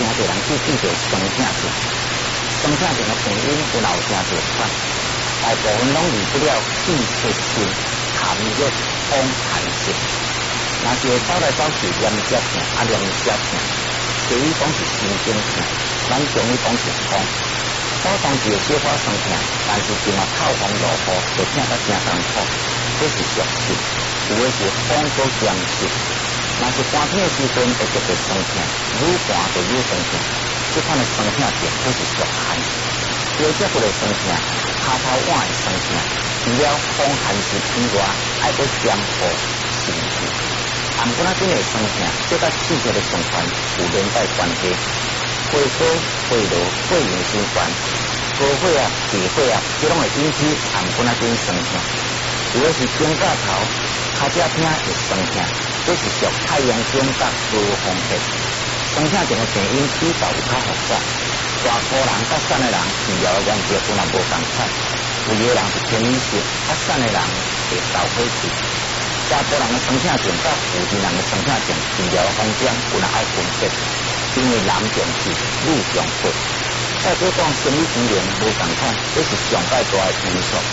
真侪人去记着双痛症。双痛症的病因有老真侪款，大部分拢离不了气血性痰热风寒性。若是会走来走去黏结痛、黏结痛，西医讲是神经痛，咱中医讲是风。早当时会小可酸痛，但是今嘛透风落雨，会痛得真艰苦，这是俗气。有的是风所兼实，若是寒天的时阵会特别酸痛，愈寒就愈酸痛，这款的酸痛症这是俗寒。小只骨的酸痛，骹头腕的酸痛，除了风寒之以外，还要兼顾心气。含管啊，这类酸痛，这甲气血的循环有连带关系。血高、血落、血液循环，高血压、低血压，这拢会引起含管啊这种酸痛。有的是肩胛头、脚趾痛会酸痛，这是属太阳经甲多风热。酸痛症的病因比较有较复杂，大埔人甲瘦的人治疗的原则有若无同款。有的人是偏饮食，瘦的人会高血脂。大埔人的酸痛症甲有的人的酸痛症治疗的风险有若爱分别。因为男重视，女重血，再加上生理机能无同款，这是上界大的因素。